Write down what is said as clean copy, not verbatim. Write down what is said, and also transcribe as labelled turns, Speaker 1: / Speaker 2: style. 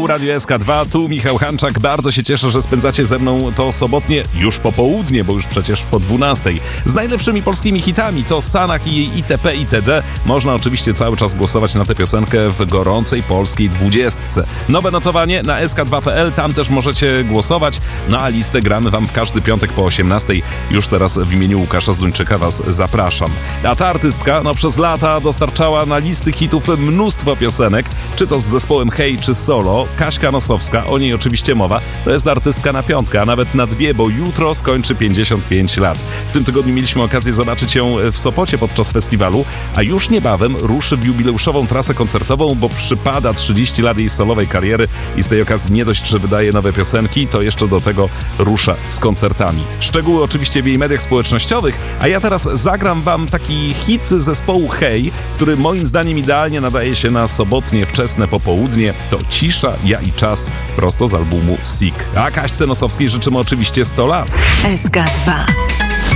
Speaker 1: Radio SK2, tu Michał Hanczak. Bardzo się cieszę, że spędzacie ze mną to sobotnie już popołudnie, bo już przecież po 12. Z najlepszymi polskimi hitami to Sanach i jej itp. itd. Można oczywiście cały czas głosować na tę piosenkę w gorącej polskiej 20. Nowe notowanie na sk2.pl, tam też możecie głosować. No a listę gramy wam w każdy piątek po 18. Już teraz w imieniu Łukasza Zduńczyka was zapraszam. A ta artystka przez lata dostarczała na listy hitów mnóstwo piosenek, czy to z zespołem Hej, czy solo. Kaśka Nosowska, o niej oczywiście mowa, to jest artystka na 5, a nawet na 2, bo jutro skończy 55 lat. W tym tygodniu mieliśmy okazję zobaczyć ją w Sopocie podczas festiwalu, a już niebawem ruszy w jubileuszową trasę koncertową, bo przypada 30 lat jej solowej kariery i z tej okazji nie dość, że wydaje nowe piosenki, to jeszcze do tego rusza z koncertami. Szczegóły oczywiście w jej mediach społecznościowych, a ja teraz zagram wam taki hit zespołu Hej, który moim zdaniem idealnie nadaje się na sobotnie wczesne popołudnie. To Cisza, ja i czas, prosto z albumu Sick. A Kaśce Nosowskiej życzymy oczywiście 100 lat.
Speaker 2: SK2